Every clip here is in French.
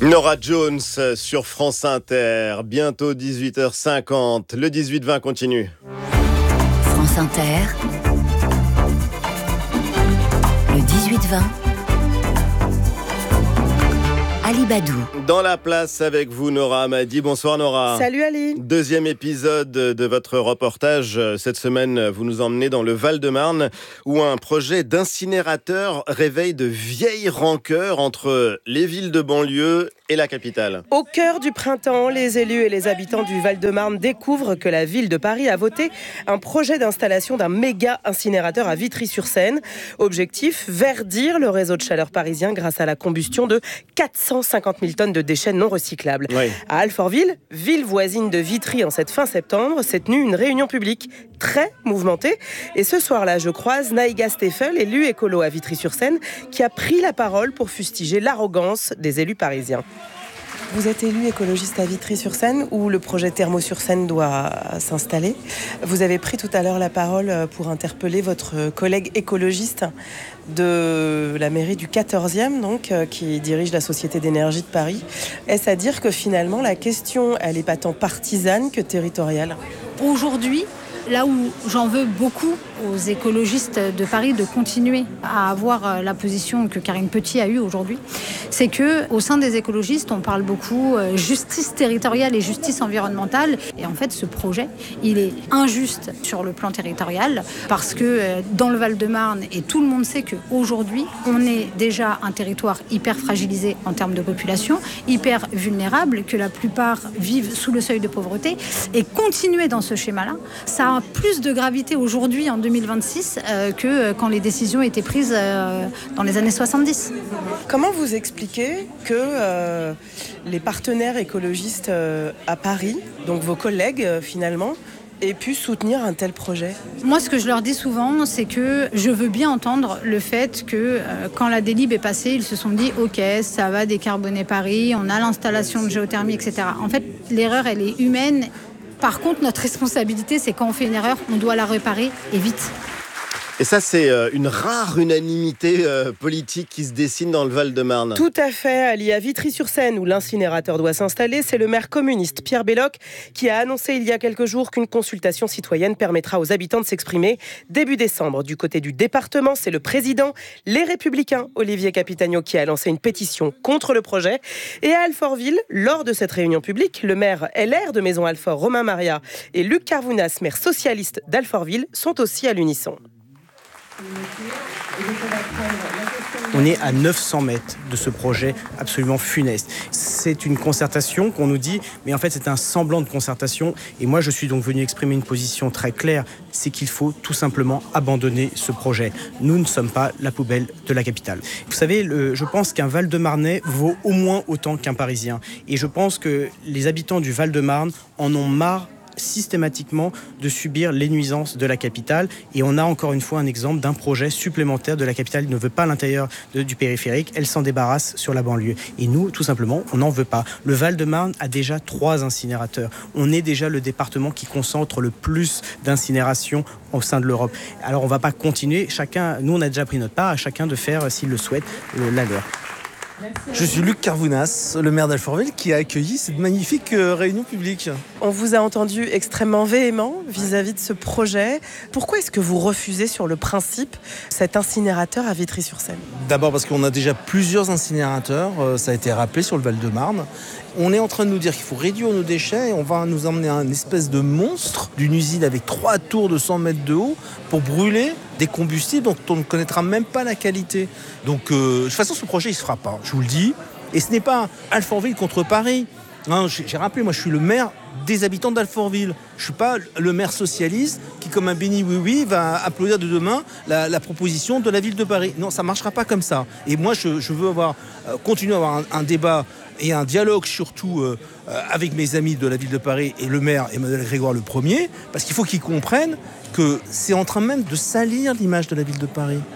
Norah Jones sur France Inter, bientôt 18h50. Le 18-20 continue. France Inter, le 18-20. Ali Badou. Dans la place avec vous, Nora Amadi. Bonsoir Nora. Salut Ali. Deuxième épisode de votre reportage. Cette semaine, vous nous emmenez dans le Val-de-Marne où un projet d'incinérateur réveille de vieilles rancœurs entre les villes de banlieue et la capitale. Au cœur du printemps, les élus et les habitants du Val-de-Marne découvrent que la ville de Paris a voté un projet d'installation d'un méga incinérateur à Vitry-sur-Seine. Objectif, verdir le réseau de chaleur parisien grâce à la combustion de 450 000 tonnes de déchets non recyclables. Oui. À Alfortville, ville voisine de Vitry en cette fin septembre, s'est tenue une réunion publique très mouvementée. Et ce soir-là, je croise Naïga Steffel, élu écolo à Vitry-sur-Seine, qui a pris la parole pour fustiger l'arrogance des élus parisiens. Vous êtes élu écologiste à Vitry-sur-Seine où le projet Thermo-sur-Seine doit s'installer. Vous avez pris tout à l'heure la parole pour interpeller votre collègue écologiste de la mairie du 14e, donc, qui dirige la Société d'énergie de Paris. Est-ce à dire que finalement la question, elle n'est pas tant partisane que territoriale ? Aujourd'hui, là où j'en veux beaucoup aux écologistes de Paris de continuer à avoir la position que Karine Petit a eue aujourd'hui, c'est qu'au sein des écologistes, on parle beaucoup justice territoriale et justice environnementale. Et en fait, ce projet, il est injuste sur le plan territorial parce que dans le Val-de-Marne, et tout le monde sait qu'aujourd'hui, on est déjà un territoire hyper fragilisé en termes de population, hyper vulnérable, que la plupart vivent sous le seuil de pauvreté. Et continuer dans ce schéma-là, ça a plus de gravité aujourd'hui en 2026 que quand les décisions étaient prises dans les années 70. Comment vous expliquez que les partenaires écologistes à Paris, donc vos collègues finalement, aient pu soutenir un tel projet ? Moi, ce que je leur dis souvent, c'est que je veux bien entendre le fait que quand la délib est passée, ils se sont dit « Ok, ça va décarboner Paris, on a l'installation de géothermie, etc. » En fait, l'erreur, elle est humaine. Par contre, notre responsabilité, c'est quand on fait une erreur, on doit la réparer et vite. Et ça, c'est une rare unanimité politique qui se dessine dans le Val-de-Marne. Tout à fait, Ali. À Vitry-sur-Seine, où l'incinérateur doit s'installer, c'est le maire communiste Pierre Belloc qui a annoncé il y a quelques jours qu'une consultation citoyenne permettra aux habitants de s'exprimer début décembre. Du côté du département, c'est le président, les Républicains, Olivier Capitagno, qui a lancé une pétition contre le projet. Et à Alfortville, lors de cette réunion publique, le maire LR de Maison-Alfort, Romain Maria, et Luc Carvounas, maire socialiste d'Alfortville, sont aussi à l'unisson. On est à 900 mètres de ce projet absolument funeste. C'est une concertation qu'on nous dit, mais en fait c'est un semblant de concertation. Et moi je suis donc venu exprimer une position très claire, c'est qu'il faut tout simplement abandonner ce projet. Nous ne sommes pas la poubelle de la capitale. Vous savez, je pense qu'un Val-de-Marnais vaut au moins autant qu'un Parisien. Et je pense que les habitants du Val-de-Marne en ont marre systématiquement de subir les nuisances de la capitale. Et on a encore une fois un exemple d'un projet supplémentaire de la capitale qui ne veut pas l'intérieur du périphérique. Elle s'en débarrasse sur la banlieue. Et nous, tout simplement, on n'en veut pas. Le Val-de-Marne a déjà 3 incinérateurs. On est déjà le département qui concentre le plus d'incinération au sein de l'Europe. Alors on ne va pas continuer. Nous, on a déjà pris notre part, à chacun de faire, s'il le souhaite, la leur. Je suis Luc Carvounas, le maire d'Alfortville, qui a accueilli cette magnifique réunion publique. On vous a entendu extrêmement véhément vis-à-vis de ce projet. Pourquoi est-ce que vous refusez sur le principe cet incinérateur à Vitry-sur-Seine ? D'abord parce qu'on a déjà plusieurs incinérateurs, ça a été rappelé sur le Val-de-Marne. On est en train de nous dire qu'il faut réduire nos déchets et on va nous emmener à une espèce de monstre d'une usine avec 3 tours de 100 mètres de haut pour brûler des combustibles dont on ne connaîtra même pas la qualité. Donc de toute façon ce projet il se fera pas, je vous le dis. Et ce n'est pas Alfortville contre Paris. Non, j'ai rappelé, moi je suis le maire des habitants d'Alfortville. Je ne suis pas le maire socialiste qui, comme un béni oui-oui, va applaudir de demain la proposition de la ville de Paris. Non, ça ne marchera pas comme ça. Et moi, je veux continuer à avoir un débat et un dialogue surtout avec mes amis de la ville de Paris et le maire Emmanuel Grégoire le premier, parce qu'il faut qu'ils comprennent que c'est en train même de salir l'image de la ville de Paris.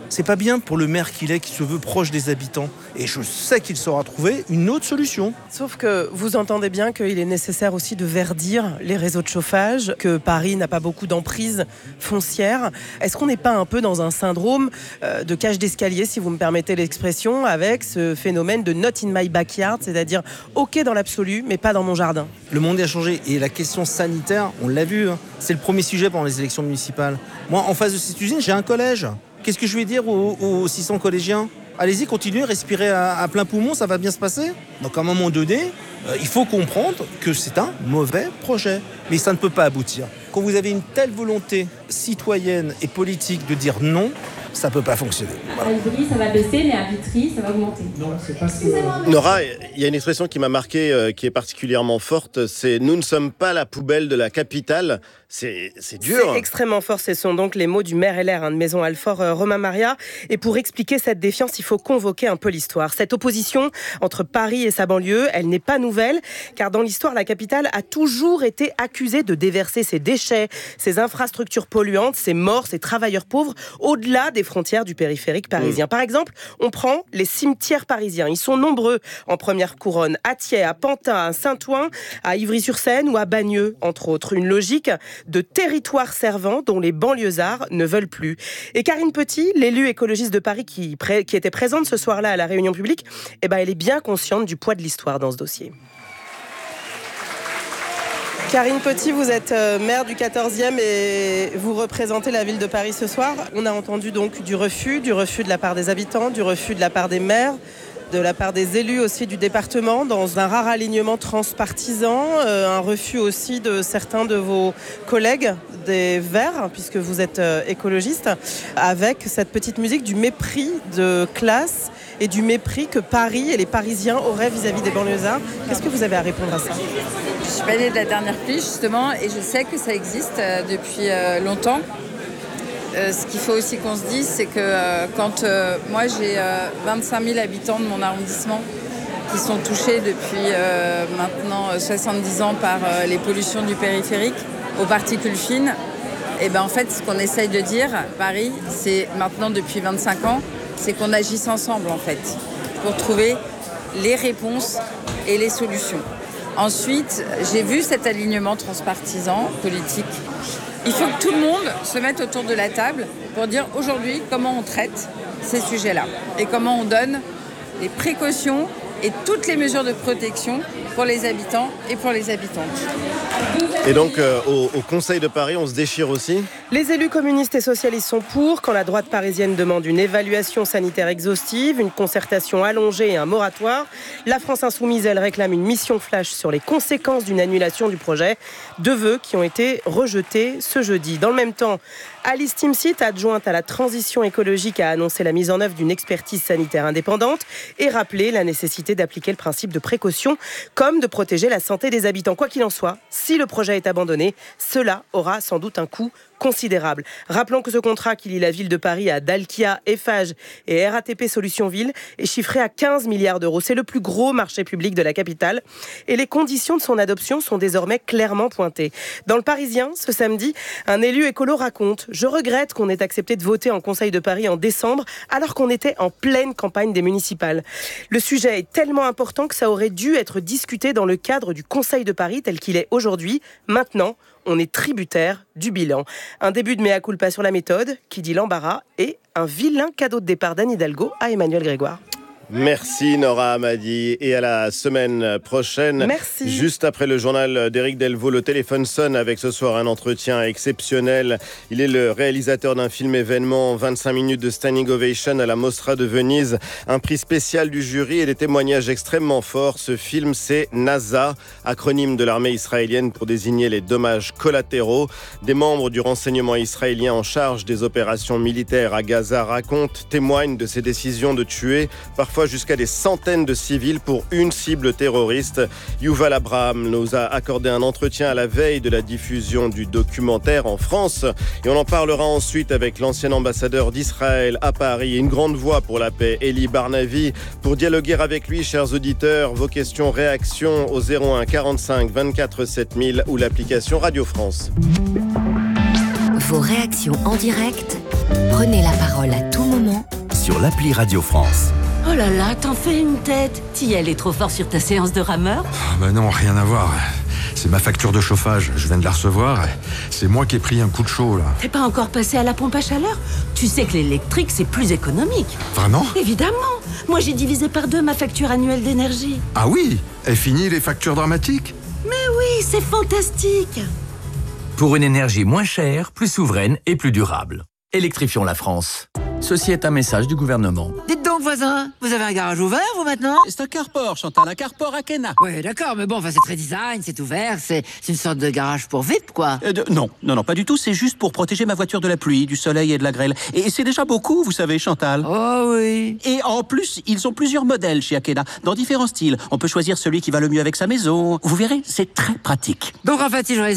C'est pas bien pour le maire qu'il est, qui se veut proche des habitants. Et je sais qu'il saura trouver une autre solution. Sauf que vous entendez bien qu'il est nécessaire aussi de verdir les réseaux de chauffage, que Paris n'a pas beaucoup d'emprise foncière. Est-ce qu'on n'est pas un peu dans un syndrome de cage d'escalier, si vous me permettez l'expression, avec ce phénomène de not in my backyard, c'est-à-dire ok dans l'absolu, mais pas dans mon jardin? Le monde a changé et la question sanitaire, on l'a vu, c'est le premier sujet pendant les élections municipales. Moi, en face de cette usine, j'ai un collège. Qu'est-ce que je vais dire aux 600 collégiens ? Allez-y, continuez, respirez à plein poumon, ça va bien se passer. Donc à un moment donné, il faut comprendre que c'est un mauvais projet. Mais ça ne peut pas aboutir. Quand vous avez une telle volonté citoyenne et politique de dire non, ça ne peut pas fonctionner. Voilà. À Ivry, ça va baisser, mais à Vitry, ça va augmenter. Non, c'est pas ce Nora, il y a une expression qui m'a marqué, qui est particulièrement forte, c'est « Nous ne sommes pas la poubelle de la capitale ». C'est dur. C'est extrêmement fort, ce sont donc les mots du maire LR de Maison Alfort, Romain Maria. Et pour expliquer cette défiance, il faut convoquer un peu l'histoire. Cette opposition entre Paris et sa banlieue, elle n'est pas nouvelle, car dans l'histoire, la capitale a toujours été accusée de déverser ses déchets, ses infrastructures polluantes, ses morts, ses travailleurs pauvres, au-delà des frontières du périphérique parisien. Par exemple, on prend les cimetières parisiens. Ils sont nombreux en première couronne, à Thiers, à Pantin, à Saint-Ouen, à Ivry-sur-Seine ou à Bagneux, entre autres. Une logique de territoire servant dont les banlieusards ne veulent plus. Et Karine Petit, l'élue écologiste de Paris qui était présente ce soir-là à la réunion publique, elle est bien consciente du poids de l'histoire dans ce dossier. Karine Petit, vous êtes maire du 14e et vous représentez la ville de Paris ce soir. On a entendu donc du refus de la part des habitants, du refus de la part des maires, de la part des élus aussi du département, dans un rare alignement transpartisan, un refus aussi de certains de vos collègues des Verts, puisque vous êtes écologiste, avec cette petite musique du mépris de classe et du mépris que Paris et les Parisiens auraient vis-à-vis des banlieusards. Qu'est-ce que vous avez à répondre à ça ? Je suis pas allée de la dernière pluie justement et je sais que ça existe depuis longtemps. Ce qu'il faut aussi qu'on se dise, c'est que quand moi j'ai 25 000 habitants de mon arrondissement qui sont touchés depuis maintenant 70 ans par les pollutions du périphérique aux particules fines, et ben en fait ce qu'on essaye de dire, Paris, c'est maintenant depuis 25 ans, c'est qu'on agisse ensemble en fait pour trouver les réponses et les solutions. Ensuite, j'ai vu cet alignement transpartisan politique. Il faut que tout le monde se mette autour de la table pour dire aujourd'hui comment on traite ces sujets-là et comment on donne les précautions et toutes les mesures de protection pour les habitants et pour les habitantes. Et donc, au Conseil de Paris, on se déchire aussi ? Les élus communistes et socialistes sont pour, quand la droite parisienne demande une évaluation sanitaire exhaustive, une concertation allongée et un moratoire. La France insoumise, elle réclame une mission flash sur les conséquences d'une annulation du projet. Deux vœux qui ont été rejetés ce jeudi. Dans le même temps, Alice Timsit, adjointe à la transition écologique, a annoncé la mise en œuvre d'une expertise sanitaire indépendante et rappelé la nécessité d'appliquer le principe de précaution comme de protéger la santé des habitants. Quoi qu'il en soit, si le projet est abandonné, cela aura sans doute un coût considérable. Rappelons que ce contrat qui lie la ville de Paris à Dalkia, Eiffage et RATP Solutions Ville est chiffré à 15 milliards d'euros. C'est le plus gros marché public de la capitale et les conditions de son adoption sont désormais clairement pointées. Dans le Parisien, ce samedi, un élu écolo raconte « Je regrette qu'on ait accepté de voter en Conseil de Paris en décembre alors qu'on était en pleine campagne des municipales. Le sujet est tellement important que ça aurait dû être discuté dans le cadre du Conseil de Paris tel qu'il est aujourd'hui. Maintenant, on est tributaire du bilan. Un début de mea culpa sur la méthode, qui dit l'embarras, et un vilain cadeau de départ d'Anne Hidalgo à Emmanuel Grégoire. Merci Nora Hamadi et à la semaine prochaine. Merci. Juste après le journal d'Éric Delvaux, le téléphone sonne avec ce soir un entretien exceptionnel. Il est le réalisateur d'un film événement, 25 minutes de standing ovation à la Mostra de Venise, un prix spécial du jury et des témoignages extrêmement forts. Ce film, c'est NASA, acronyme de l'armée israélienne pour désigner les dommages collatéraux. Des membres du renseignement israélien en charge des opérations militaires à Gaza racontent, témoignent de ces décisions de tuer parfois jusqu'à des centaines de civils pour une cible terroriste. Yuval Abraham nous a accordé un entretien à la veille de la diffusion du documentaire en France. Et on en parlera ensuite avec l'ancien ambassadeur d'Israël à Paris, une grande voix pour la paix, Eli Barnavi. Pour dialoguer avec lui, chers auditeurs, vos questions, réactions au 01 45 24 7000 ou l'application Radio France. Vos réactions en direct, prenez la parole à tout moment l'appli Radio France. Oh là là, t'en fais une tête. T'y allais trop fort sur ta séance de rameur? Bah non, rien à voir. C'est ma facture de chauffage, je viens de la recevoir. C'est moi qui ai pris un coup de chaud, là. T'es pas encore passé à la pompe à chaleur? Tu sais que l'électrique, c'est plus économique. Vraiment? Évidemment. Moi, j'ai divisé par 2 ma facture annuelle d'énergie. Ah oui? Et fini les factures dramatiques? Mais oui, c'est fantastique. Pour une énergie moins chère, plus souveraine et plus durable. Électrifions la France. Ceci est un message du gouvernement. Dites donc, voisin, vous avez un garage ouvert, vous, maintenant? C'est un carport, Chantal, un carport à Kena. Oui, d'accord, mais bon, enfin, c'est très design, c'est ouvert, c'est une sorte de garage pour VIP, quoi. Non, pas du tout, c'est juste pour protéger ma voiture de la pluie, du soleil et de la grêle. Et c'est déjà beaucoup, vous savez, Chantal. Oh oui. Et en plus, ils ont plusieurs modèles chez Akena, dans différents styles. On peut choisir celui qui va le mieux avec sa maison. Vous verrez, c'est très pratique. Donc, en fait, si je